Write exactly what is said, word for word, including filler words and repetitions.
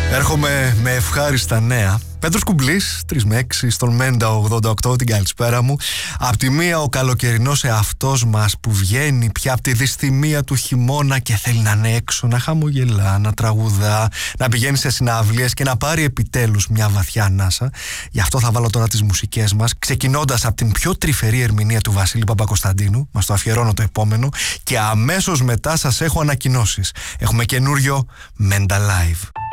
Έρχομαι με ευχάριστα νέα. Πέτρος Κουμπλής, τρεις με έξι, στον Μέντα ογδόντα οκτώ, την καλησπέρα μου. Απ' τη μία ο καλοκαιρινός εαυτός μας που βγαίνει πια από τη δυσθυμία του χειμώνα και θέλει να είναι έξω, να χαμογελά, να τραγουδά, να πηγαίνει σε συναυλίες και να πάρει επιτέλους μια βαθιά ανάσα. Γι' αυτό θα βάλω τώρα τις μουσικές μας, ξεκινώντας από την πιο τρυφερή ερμηνεία του Βασίλη Παπακοσταντίνου, μας το αφιερώνω το επόμενο, και αμέσως μετά σας έχω ανακοινώσεις. Έχουμε καινούριο Μέντα Live.